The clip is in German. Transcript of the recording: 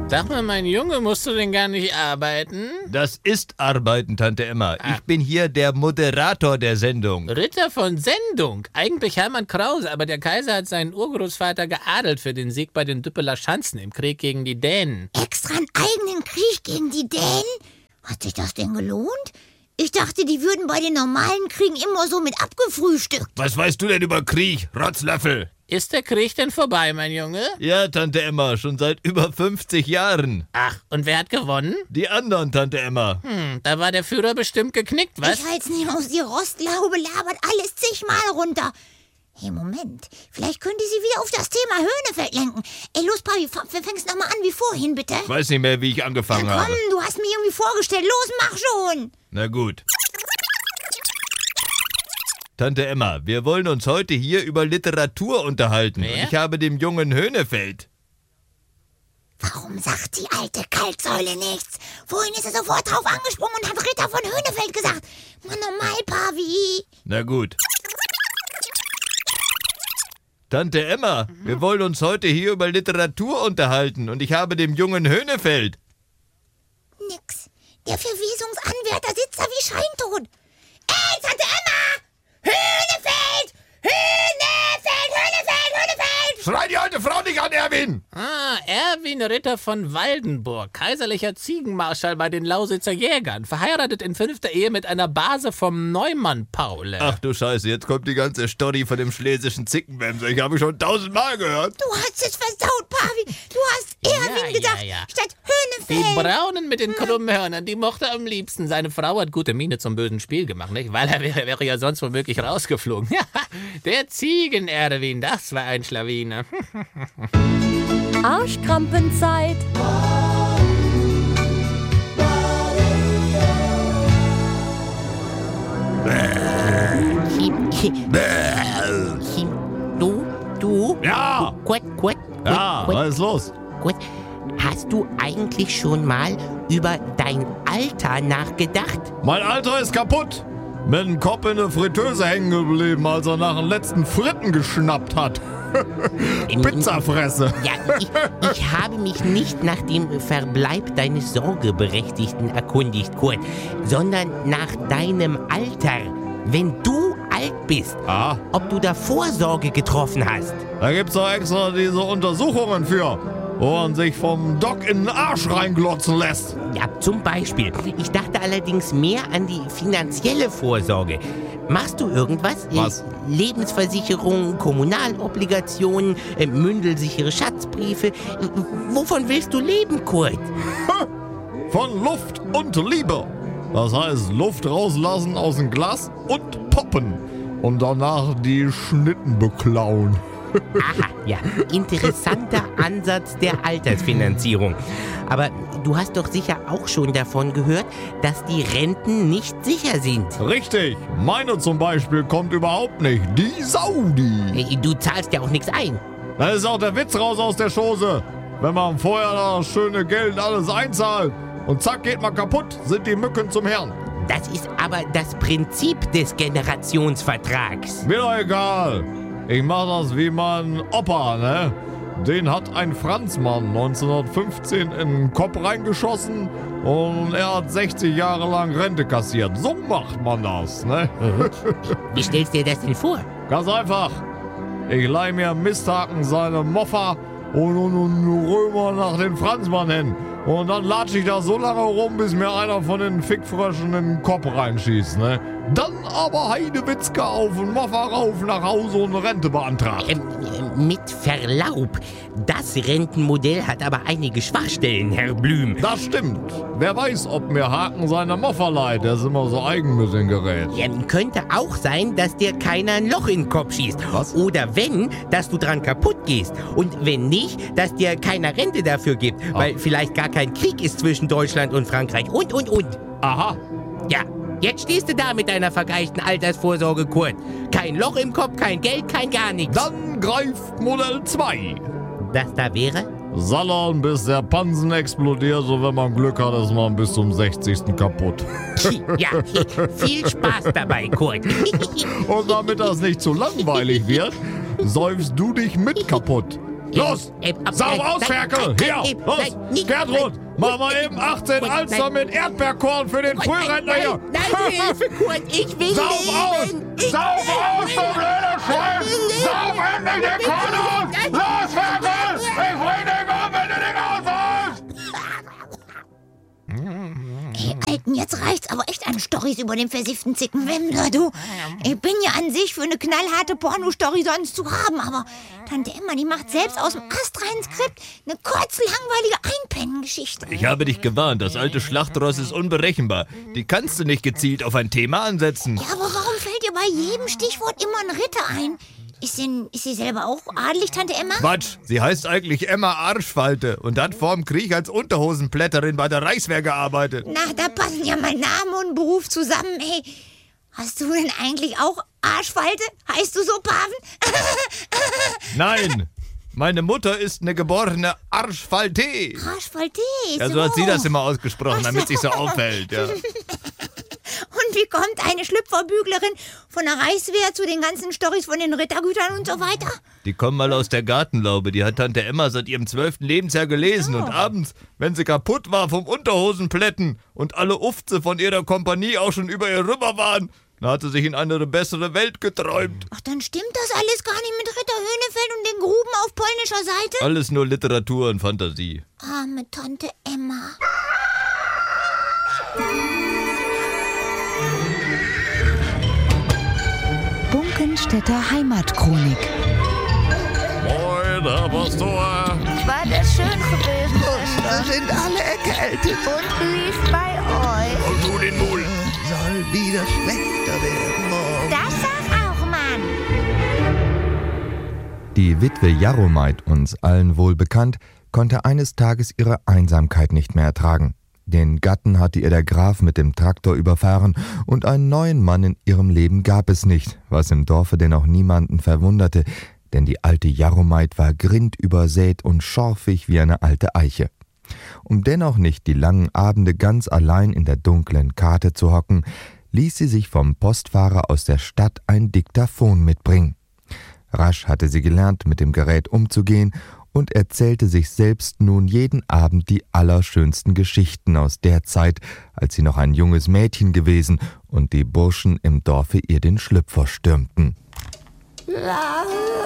Sag mal, mein Junge, musst du denn gar nicht arbeiten? Das ist Arbeiten, Tante Emma. Ich bin hier der Moderator der Sendung. Ritter von Sendung? Eigentlich Hermann Krause, aber der Kaiser hat seinen Urgroßvater geadelt für den Sieg bei den Düppeler Schanzen im Krieg gegen die Dänen. Extra einen eigenen Krieg gegen die Dänen? Hat sich das denn gelohnt? Ich dachte, die würden bei den normalen Kriegen immer so mit abgefrühstückt. Was weißt du denn über Krieg, Rotzlöffel? Ist der Krieg denn vorbei, mein Junge? Ja, Tante Emma, schon seit über 50 Jahren. Ach, und wer hat gewonnen? Die anderen, Tante Emma. Da war der Führer bestimmt geknickt, was? Ich halt's nicht aus, die Rostlaube labert alles zigmal runter. Hey, Moment, vielleicht könnte sie wieder auf das Thema Höhnefeld lenken. Ey, los, Papi, fängst nochmal an wie vorhin, bitte. Ich weiß nicht mehr, wie ich angefangen Komm, habe. du hast mir irgendwie vorgestellt. Los, mach schon. Na gut. Tante Emma, wir wollen uns heute hier über Literatur unterhalten. Wer? Und ich habe dem jungen Höhnefeld. Warum sagt die alte Kaltsäule nichts? Vorhin ist er sofort drauf angesprungen und hat Ritter von Höhnefeld gesagt. Mann, normal, Pavi. Na gut. Tante Emma, wir wollen uns heute hier über Literatur unterhalten. Und ich habe dem jungen Höhnefeld. Nix. Der Verwesungsanwärter sitzt da wie scheintot. Ey, Tante Emma! Höhnefeld! Höhnefeld! Höhnefeld! Höhnefeld! Schrei die alte Frau nicht an, Erwin! Erwin Ritter von Waldenburg, kaiserlicher Ziegenmarschall bei den Lausitzer Jägern, verheiratet in 5. Ehe mit einer Base vom Neumann-Paule. Ach du Scheiße, jetzt kommt die ganze Story von dem schlesischen Zickenwämser. Ich habe schon 1000-mal gehört. Du hast es versaut, Pavi. Du hast Erwin gesagt, statt Die Höhnefeld. Braunen mit den krummen Hörnern, die mochte er am liebsten. Seine Frau hat gute Miene zum bösen Spiel gemacht, nicht? Weil er wäre ja sonst womöglich rausgeflogen. Der Ziegen-Erwin, das war ein Schlawiner. Arschkrampenzeit. Du? Ja! Kurt, Was ist los? hast du eigentlich schon mal über dein Alter nachgedacht? Mein Alter ist kaputt. Mit dem Kopf in der Fritteuse hängen geblieben, als er nach den letzten Fritten geschnappt hat. Pizzafresse. Ja, ich habe mich nicht nach dem Verbleib deines Sorgeberechtigten erkundigt, Kurt, sondern nach deinem Alter. Wenn du alt bist, ob du da Vorsorge getroffen hast. Da gibt's doch extra diese Untersuchungen für, wo man sich vom Doc in den Arsch reinglotzen lässt. Ja, zum Beispiel. Ich dachte allerdings mehr an die finanzielle Vorsorge. Machst du irgendwas? Was? Lebensversicherung, Kommunalobligationen, mündelsichere Schatzbriefe. Wovon willst du leben, Kurt? Von Luft und Liebe. Das heißt, Luft rauslassen aus dem Glas und poppen. Und danach die Schnitten beklauen. Aha, ja, interessanter Ansatz der Altersfinanzierung. Aber du hast doch sicher auch schon davon gehört, dass die Renten nicht sicher sind. Richtig. Meine zum Beispiel kommt überhaupt nicht. Die Saudi. Du zahlst ja auch nichts ein. Da ist auch der Witz raus aus der Chose. Wenn man vorher das schöne Geld alles einzahlt und zack geht man kaputt, sind die Mücken zum Herrn. Das ist aber das Prinzip des Generationsvertrags. Mir doch egal. Ich mach das wie mein Opa, ne? Den hat ein Franzmann 1915 in den Kopf reingeschossen und er hat 60 Jahre lang Rente kassiert. So macht man das, ne? Wie stellst du dir das denn vor? Ganz einfach. Ich leih mir Misthaken seine Moffa und Römer nach den Franzmann hin. Und dann latsche ich da so lange rum, bis mir einer von den Fickfröschen in den Kopf reinschießt, ne? Dann aber Heidewitzka auf und Moffa rauf nach Hause und Rente beantragt. Mit Verlaub, das Rentenmodell hat aber einige Schwachstellen, Herr Blüm. Das stimmt. Wer weiß, ob mir Haken seine Moffa leiht. Der ist immer so eigen mit dem Gerät. Könnte auch sein, dass dir keiner ein Loch in den Kopf schießt. Was? Oder wenn, dass du dran kaputt gehst. Und wenn nicht, dass dir keiner Rente dafür gibt. Weil vielleicht gar kein Krieg ist zwischen Deutschland und Frankreich. Und. Aha. Ja, jetzt stehst du da mit deiner vergeichten Altersvorsorge, Kurt. Kein Loch im Kopf, kein Geld, kein gar nichts. Dann greift Modell 2. Das da wäre? Sallern, bis der Pansen explodiert. So, wenn man Glück hat, ist man bis zum 60. kaputt. Ja, viel Spaß dabei, Kurt. Und damit das nicht zu langweilig wird, säufst du dich mit kaputt. Los, sauf aus, Ferkel! Hier, los, Gertrud, mach mal eben 18 Alster mit Erdbeerkorn für den Frührentner hier! Nein, Hilfe, Kurt, ich will Sauf aus! leben! Sauf aus, du blöder Schwein! Sauf endlich den Korn aus! Los, Ferkel! Ich bring dich um, wenn du nicht aussaufst! Hey, Alten, jetzt reicht's aber echt an Storys über den versifften Zickenwemser, du. Ich bin ja an sich für eine knallharte Pornostory sonst zu haben, aber Tante Emma, die macht selbst aus dem astreinen Skript eine kurz langweilige Einpennengeschichte. Ich habe dich gewarnt, das alte Schlachtross ist unberechenbar. Die kannst du nicht gezielt auf ein Thema ansetzen. Ja, aber warum fällt dir bei jedem Stichwort immer ein Ritter ein? Ist sie selber auch adelig, Tante Emma? Quatsch, sie heißt eigentlich Emma Arschfalte und hat vorm Krieg als Unterhosenplätterin bei der Reichswehr gearbeitet. Na, da passen ja mal Name und Beruf zusammen, ey. Hast du denn eigentlich auch Arschfalte? Heißt du so, Paven? Nein, meine Mutter ist eine geborene Arschfalte. Arschfalte, Ja, so hat sie das immer ausgesprochen, damit sich so auffällt. Ja. Und wie kommt eine Schlüpferbüglerin von der Reichswehr zu den ganzen Storys von den Rittergütern und so weiter? Die kommen mal aus der Gartenlaube. Die hat Tante Emma seit ihrem 12. Lebensjahr gelesen. Und abends, wenn sie kaputt war vom Unterhosenplätten und alle Ufze von ihrer Kompanie auch schon über ihr rüber waren, da hat sie sich in eine bessere Welt geträumt. Ach, dann stimmt das alles gar nicht mit Ritter Höhnefeld und den Gruben auf polnischer Seite? Alles nur Literatur und Fantasie. Arme Tante Emma. Bunkenstädter Heimatchronik. Moin, Herr Pastor. War das schön gewesen? Da sind alle erkältet. Und wie ist bei euch? Und du den Mul. Soll wieder schlechter werden morgen. Das sag auch, Mann. Die Witwe Jaromait, uns allen wohl bekannt, konnte eines Tages ihre Einsamkeit nicht mehr ertragen. Den Gatten hatte ihr der Graf mit dem Traktor überfahren und einen neuen Mann in ihrem Leben gab es nicht, was im Dorfe denn auch niemanden verwunderte, denn die alte Jaromait war grindübersät und schorfig wie eine alte Eiche. Um dennoch nicht die langen Abende ganz allein in der dunklen Kate zu hocken, ließ sie sich vom Postfahrer aus der Stadt ein Diktaphon mitbringen. Rasch hatte sie gelernt, mit dem Gerät umzugehen und erzählte sich selbst nun jeden Abend die allerschönsten Geschichten aus der Zeit, als sie noch ein junges Mädchen gewesen und die Burschen im Dorfe ihr den Schlüpfer stürmten.